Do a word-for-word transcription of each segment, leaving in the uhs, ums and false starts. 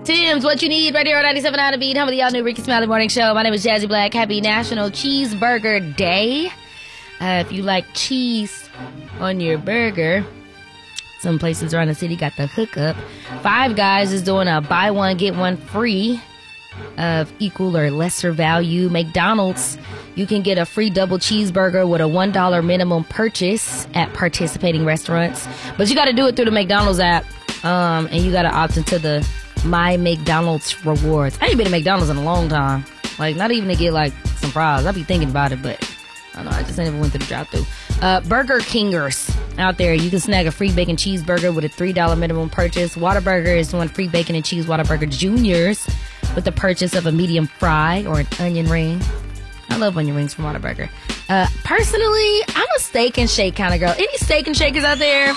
Tim's What You Need, right here on ninety-seven point nine The Beat, home of the all-new Ricky Smiley Morning Show. My name is Jazzy Black. Happy National Cheeseburger Day. Uh, if you like cheese on your burger, some places around the city got the hookup. Five Guys is doing a buy one, get one free of equal or lesser value. McDonald's, you can get a free double cheeseburger with a one dollar minimum purchase at participating restaurants. But you got to do it through the McDonald's app, um, and you got to opt into the My McDonald's rewards. I ain't been to McDonald's in a long time. Like, not even to get, like, some fries. I be thinking about it, but I don't know. I just never went to the drive-thru. Uh, Burger Kingers out there. You can snag a free bacon cheeseburger with a three dollar minimum purchase. Whataburger is doing free bacon and cheese Whataburger Juniors with the purchase of a medium fry or an onion ring. I love onion rings from Whataburger. Uh, personally, I'm a steak and shake kind of girl. Any steak and shakers out there?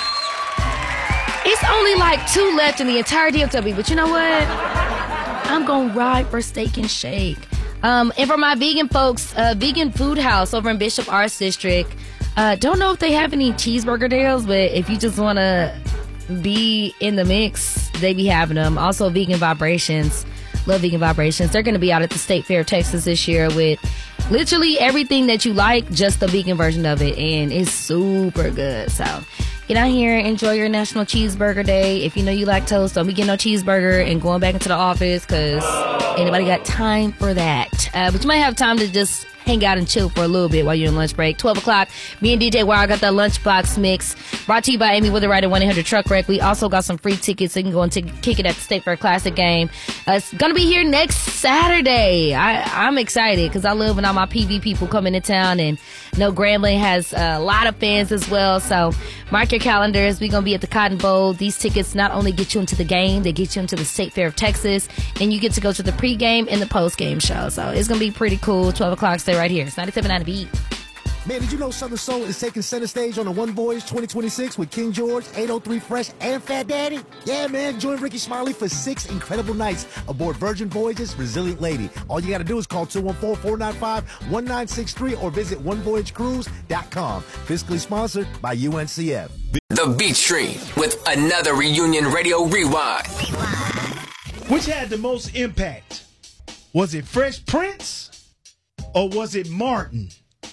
It's only like two left in the entire D F W, but you know what? I'm going to ride for Steak and Shake. Um, and for my vegan folks, uh, Vegan Food House over in Bishop Arts District. Uh, don't know if they have any cheeseburger deals, but if you just want to be in the mix, they be having them. Also, Vegan Vibrations. Love Vegan Vibrations. They're going to be out at the State Fair of Texas this year with literally everything that you like, just the vegan version of it. And it's super good. So get out here, enjoy your National Cheeseburger Day. If you know you like toast, don't be getting no cheeseburger and going back into the office because anybody got time for that. Uh, but you might have time to just hang out and chill for a little bit while you're on lunch break. twelve o'clock, me and D J Wild got that lunchbox mix brought to you by Amy Witherite at one eight hundred truck wreck. We also got some free tickets so you can go and t- kick it at the State Fair Classic game. Uh, it's going to be here next Saturday. I, I'm excited because I love when all my P V people come into town, and I know Grambling has a lot of fans as well. So mark your calendars. We're going to be at the Cotton Bowl. These tickets not only get you into the game, they get you into the State Fair of Texas, and you get to go to the pregame and the postgame show. So it's going to be pretty cool. twelve o'clock, stay right here. It's ninety-seven point nine The Beat. Man, did you know Southern Soul is taking center stage on the One Voyage twenty twenty-six with King George, eight oh three Fresh, and Fat Daddy? Yeah, man, join Ricky Smiley for six incredible nights aboard Virgin Voyage's Resilient Lady. All you got to do is call two one four, four nine five, one nine six three or visit one voyage cruise dot com. Fiscally sponsored by U N C F. The Beat Street with another Reunion Radio Rewind. Which had the most impact? Was it Fresh Prince or was it Martin?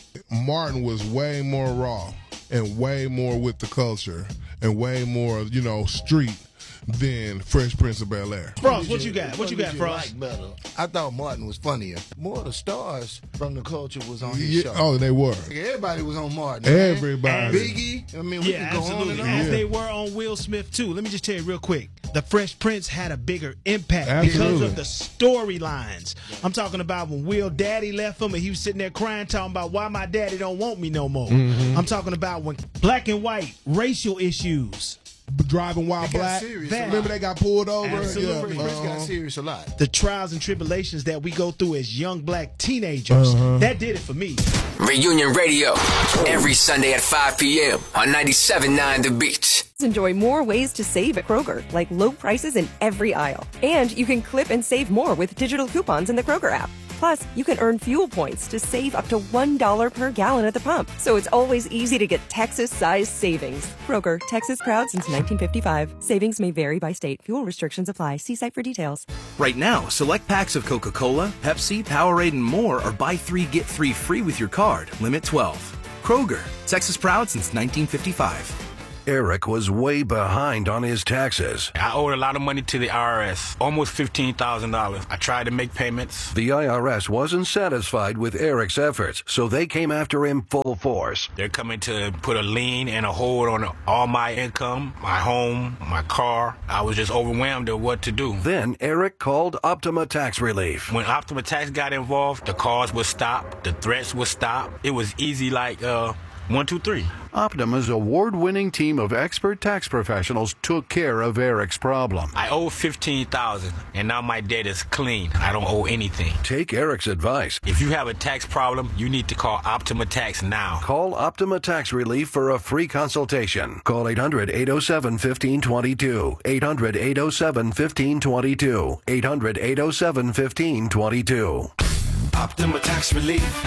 Martin was way more raw and way more with the culture and way more, you know, street than Fresh Prince of Bel-Air. Frost, what you got? What you got, Frost? Like better. I thought Martin was funnier. More of the stars from the culture was on his Yeah, show. oh, they were. Everybody was on Martin. man. Everybody. Biggie. I mean, we Yeah, could go on absolutely. and on. As Yeah. they were on Will Smith, too. Let me just tell you real quick. The Fresh Prince had a bigger impact Absolutely. because of the storylines. I'm talking about when Will Daddy left him and he was sitting there crying, talking about why my daddy don't want me no more. Mm-hmm. I'm talking about when black and white, racial issues. Driving while They got black. serious a lot. Remember they got pulled over? Absolutely. Fresh Prince got uh-huh. serious a lot. The trials and tribulations that we go through as young black teenagers. Uh-huh. That did it for me. Reunion Radio every Sunday at five p.m. on ninety-seven point nine The Beat. Enjoy more ways to save at Kroger, like low prices in every aisle. And you can clip and save more with digital coupons in the Kroger app. Plus, you can earn fuel points to save up to one dollar per gallon at the pump. So it's always easy to get Texas-sized savings. Kroger, Texas proud since nineteen fifty-five. Savings may vary by state. Fuel restrictions apply. See site for details. Right now, select packs of Coca-Cola, Pepsi, Powerade, and more are buy three, get three free with your card. Limit twelve. Kroger, Texas proud since nineteen fifty-five. Eric was way behind on his taxes. I owed a lot of money to the I R S, almost fifteen thousand dollars. I tried to make payments. The I R S wasn't satisfied with Eric's efforts, so they came after him full force. They're coming to put a lien and a hold on all my income, my home, my car. I was just overwhelmed at what to do. Then Eric called Optima Tax Relief. When Optima Tax got involved, the calls would stop, the threats would stop. It was easy like, uh, one, two, three. Optima's award-winning team of expert tax professionals took care of Eric's problem. I owe fifteen thousand dollars, and now my debt is clean. I don't owe anything. Take Eric's advice. If you have a tax problem, you need to call Optima Tax now. Call Optima Tax Relief for a free consultation. Call eight hundred, eight oh seven, one five two two. eight hundred, eight oh seven, one five two two. eight hundred, eight oh seven, one five two two. Optima Tax Relief.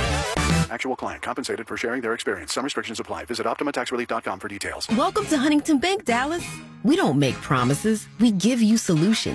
Actual client compensated for sharing their experience. Some restrictions apply. Visit Optima Tax Relief dot com for details. Welcome to Huntington Bank, Dallas. We don't make promises. We give you solutions.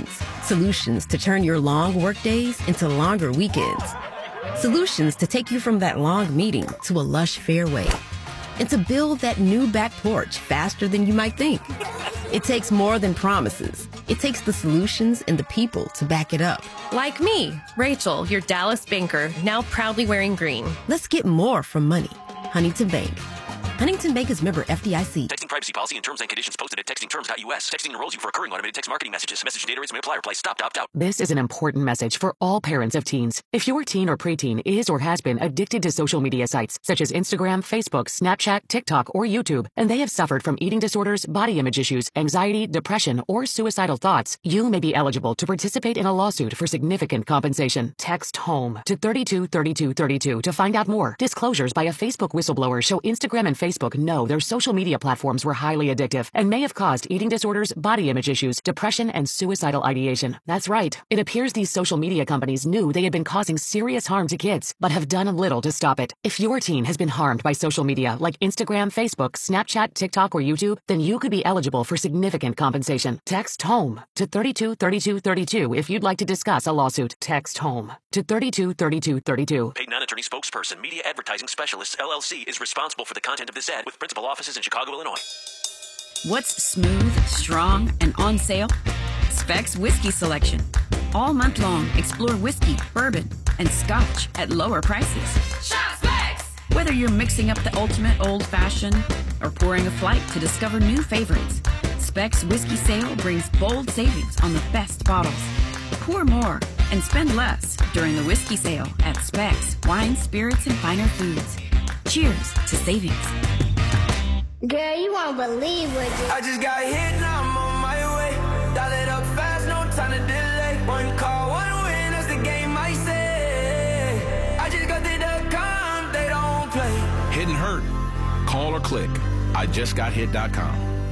Solutions to turn your long workdays into longer weekends. Solutions to take you from that long meeting to a lush fairway. And to build that new back porch faster than you might think. It takes more than promises. It takes the solutions and the people to back it up. Like me, Rachel, your Dallas banker, now proudly wearing green. Let's get more from money. Huntington Bank. Huntington Bank is member F D I C. Texting privacy policy and terms and conditions posted at texting terms dot U S. Texting enrolls you for recurring automated text marketing messages. Message data rates may apply. Reply stop, opt out. This is an important message for all parents of teens. If your teen or preteen is or has been addicted to social media sites such as Instagram, Facebook, Snapchat, TikTok, or YouTube, and they have suffered from eating disorders, body image issues, anxiety, depression, or suicidal thoughts, you may be eligible to participate in a lawsuit for significant compensation. Text HOME to thirty-two thirty-two thirty-two to find out more. Disclosures by a Facebook whistleblower show Instagram and Facebook know their social media platforms were highly addictive and may have caused eating disorders, body image issues, depression, and suicidal ideation. That's right. It appears these social media companies knew they had been causing serious harm to kids, but have done little to stop it. If your teen has been harmed by social media like Instagram, Facebook, Snapchat, TikTok, or YouTube, then you could be eligible for significant compensation. Text HOME to thirty-two thirty-two thirty-two if you'd like to discuss a lawsuit. Text HOME to thirty-two thirty-two thirty-two. Paid non-attorney spokesperson, Media Advertising Specialists, L L C, is responsible for the content of this ad with principal offices in Chicago, Illinois. What's smooth, strong, and on sale? Specs Whiskey Selection. All month long, explore whiskey, bourbon, and scotch at lower prices. Shop Specs! Whether you're mixing up the ultimate old-fashioned or pouring a flight to discover new favorites, Specs Whiskey Sale brings bold savings on the best bottles. Pour more and spend less during the whiskey sale at Specs Wine, Spirits, and Finer Foods. Cheers to savings. Girl, you won't believe what you... I just got hit, now I'm on my way. Dial it up fast, no time to delay. One call, one win, that's the game I say. I just got the dot com, they don't play. Hit and hurt. Call or click. I just got hit dot com.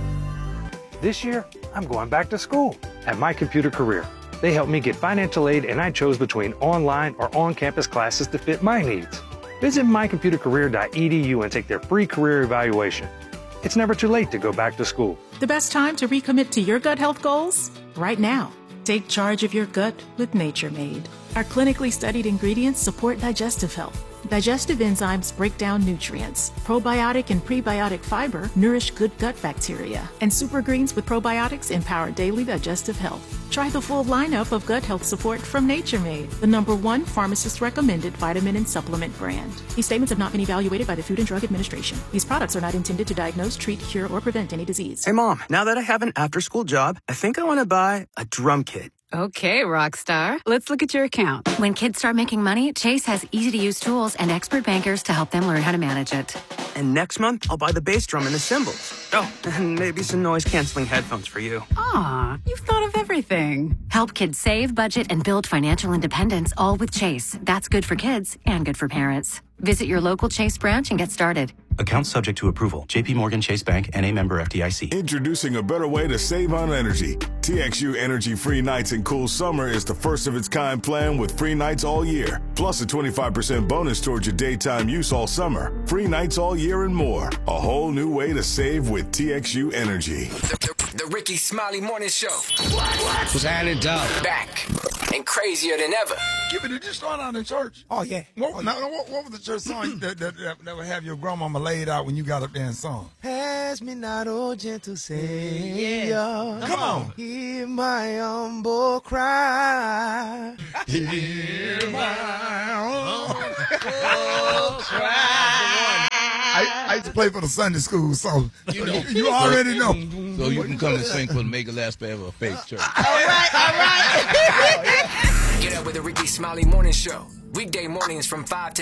This year, I'm going back to school at My Computer Career. They helped me get financial aid, and I chose between online or on-campus classes to fit my needs. Visit my computer career dot e d u and take their free career evaluation. It's never too late to go back to school. The best time to recommit to your gut health goals? Right now. Take charge of your gut with Nature Made. Our clinically studied ingredients support digestive health. Digestive enzymes break down nutrients. Probiotic and prebiotic fiber nourish good gut bacteria. And super greens with probiotics empower daily digestive health. Try the full lineup of gut health support from Nature Made, the number one pharmacist-recommended vitamin and supplement brand. These statements have not been evaluated by the Food and Drug Administration. These products are not intended to diagnose, treat, cure, or prevent any disease. Hey, Mom, now that I have an after-school job, I think I want to buy a drum kit. Okay, Rockstar. Let's look at your account. When kids start making money, Chase has easy-to-use tools and expert bankers to help them learn how to manage it. And next month, I'll buy the bass drum and the cymbals. Oh, and maybe some noise-canceling headphones for you. Aw, you've thought of everything. Help kids save, budget, and build financial independence, all with Chase. That's good for kids and good for parents. Visit your local Chase branch and get started. Account subject to approval. J P Morgan Chase Bank N A member F D I C. Introducing a better way to save on energy. T X U Energy Free Nights and Cool Summer is the first of its kind plan with free nights all year. Plus a twenty-five percent bonus towards your daytime use all summer. Free nights all year and more. A whole new way to save with T X U Energy. The, the, the Ricky Smiley Morning Show. What? What's added up? Back and crazier than ever. Give it a just start out in church. Oh, yeah. What, now, what, what was the church song that, that, that, that would have your grandmama laid out when you got up there and sung? Pass me not, oh gentle Savior. Yeah. Come on. Hear my humble cry. Hear my humble cry. I, I used to play for the Sunday school, so you, know, you already know. So you can come and sing for the Make It Last Forever Faith Church. All right, all right. Get up with the Ricky Smiley Morning Show. Weekday mornings from five to